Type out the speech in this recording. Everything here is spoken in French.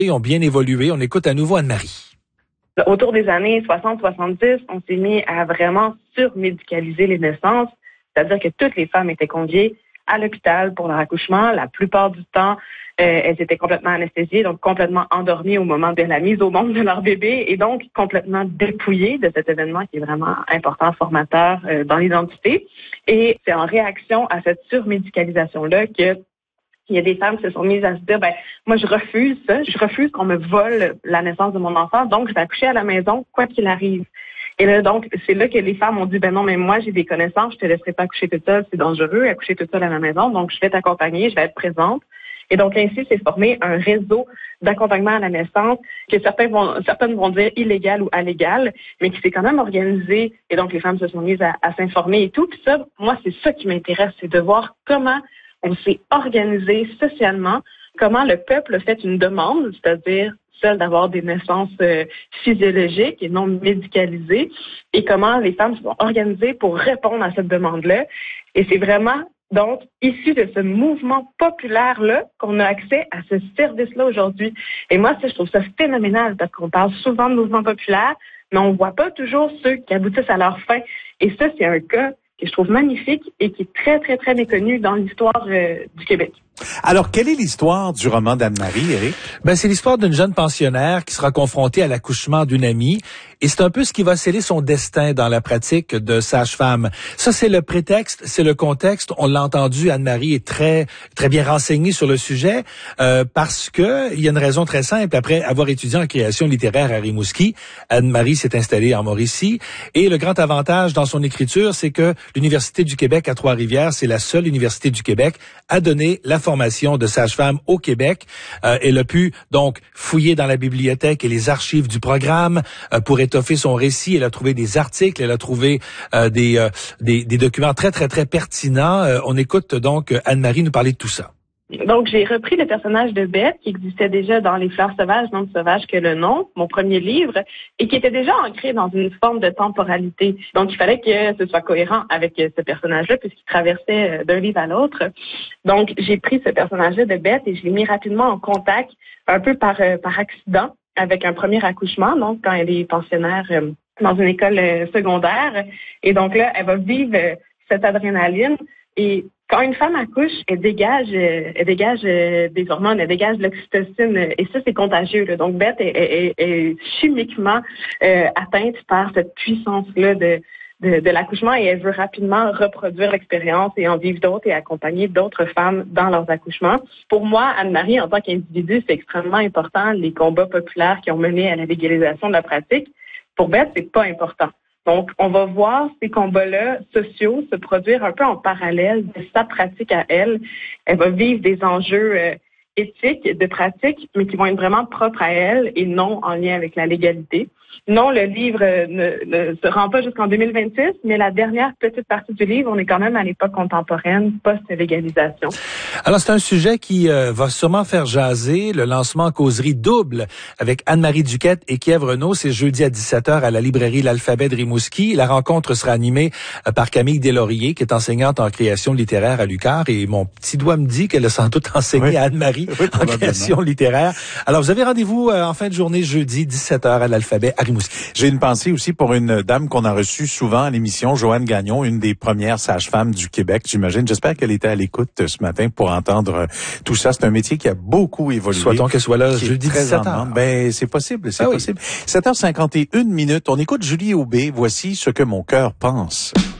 ont bien évolué. On écoute à nouveau Anne-Marie. Autour des années 60-70, on s'est mis à vraiment surmédicaliser les naissances, c'est-à-dire que toutes les femmes étaient conviées à l'hôpital pour leur accouchement. La plupart du temps, elles étaient complètement anesthésiées, donc complètement endormies au moment de la mise au monde de leur bébé et donc complètement dépouillées de cet événement qui est vraiment important, formateur dans l'identité. Et c'est en réaction à cette surmédicalisation-là que il y a des femmes qui se sont mises à se dire, moi, je refuse ça. Je refuse qu'on me vole la naissance de mon enfant. Donc, je vais accoucher à la maison, quoi qu'il arrive. Et là, donc, c'est là que les femmes ont dit, non, mais moi, j'ai des connaissances. Je te laisserai pas accoucher toute seule. C'est dangereux, accoucher toute seule à la maison. Donc, je vais t'accompagner. Je vais être présente. Et donc, ainsi, c'est formé un réseau d'accompagnement à la naissance que certaines vont dire illégal ou allégal, mais qui s'est quand même organisé. Et donc, les femmes se sont mises à s'informer et tout. Puis ça, moi, c'est ça qui m'intéresse, c'est de voir comment on s'est organisé socialement, comment le peuple a fait une demande, c'est-à-dire celle d'avoir des naissances physiologiques et non médicalisées, et comment les femmes se sont organisées pour répondre à cette demande-là. Et c'est vraiment, donc, issu de ce mouvement populaire-là qu'on a accès à ce service-là aujourd'hui. Et moi, je trouve ça phénoménal parce qu'on parle souvent de mouvement populaire, mais on voit pas toujours ceux qui aboutissent à leur fin. Et ça, c'est un cas que je trouve magnifique et qui est très, très, très méconnu dans l'histoire du Québec. Alors, quelle est l'histoire du roman d'Anne-Marie, Éric? C'est l'histoire d'une jeune pensionnaire qui sera confrontée à l'accouchement d'une amie. Et c'est un peu ce qui va sceller son destin dans la pratique de sage-femme. Ça, c'est le prétexte, c'est le contexte. On l'a entendu, Anne-Marie est très, très bien renseignée sur le sujet parce que il y a une raison très simple. Après avoir étudié en création littéraire à Rimouski, Anne-Marie s'est installée en Mauricie. Et le grand avantage dans son écriture, c'est que l'Université du Québec à Trois-Rivières, c'est la seule université du Québec à donner la formation de sage-femme au Québec. Elle a pu donc fouiller dans la bibliothèque et les archives du programme pour étoffer son récit. Elle a trouvé des articles, elle a trouvé des documents très, très, très pertinents. On écoute donc Anne-Marie nous parler de tout ça. Donc, j'ai repris le personnage de Beth, qui existait déjà dans Les Fleurs sauvages, non sauvage que le nom, mon premier livre, et qui était déjà ancré dans une forme de temporalité. Donc, il fallait que ce soit cohérent avec ce personnage-là, puisqu'il traversait d'un livre à l'autre. Donc, j'ai pris ce personnage-là de Beth et je l'ai mis rapidement en contact, un peu par accident, avec un premier accouchement, donc quand elle est pensionnaire dans une école secondaire. Et donc là, elle va vivre cette adrénaline. Et quand une femme accouche, elle dégage des hormones, elle dégage de l'oxytocine, et ça, c'est contagieux. Là. Donc, Beth est chimiquement atteinte par cette puissance-là de l'accouchement et elle veut rapidement reproduire l'expérience et en vivre d'autres et accompagner d'autres femmes dans leurs accouchements. Pour moi, Anne-Marie, en tant qu'individu, c'est extrêmement important, les combats populaires qui ont mené à la légalisation de la pratique. Pour Beth, c'est pas important. Donc, on va voir ces combats-là sociaux se produire un peu en parallèle de sa pratique à elle. Elle va vivre des enjeux éthiques, de pratique, mais qui vont être vraiment propres à elle et non en lien avec la légalité. Non, le livre ne se rend pas jusqu'en 2026, mais la dernière petite partie du livre, on est quand même à l'époque contemporaine, post-légalisation. Alors, c'est un sujet qui va sûrement faire jaser. Le lancement en causerie double avec Anne-Marie Duquette et Kiev Renaud, c'est jeudi à 17h à la librairie L'Alphabet de Rimouski. La rencontre sera animée par Camille Deslauriers, qui est enseignante en création littéraire à l'UQAR. Et mon petit doigt me dit qu'elle a sans doute enseigné à Anne-Marie en création littéraire. Alors, vous avez rendez-vous en fin de journée, jeudi, 17h à l'Alphabet à Rimouski. J'ai une pensée aussi pour une dame qu'on a reçue souvent à l'émission, Joanne Gagnon, une des premières sages-femmes du Québec, j'imagine. J'espère qu'elle était à l'écoute ce matin pour entendre tout ça. C'est un métier qui a beaucoup évolué. Souhaitons qu'elle soit là jeudi 17h. C'est possible, c'est possible. 7h51 minutes. On écoute Julie Aubé. Voici ce que mon cœur pense.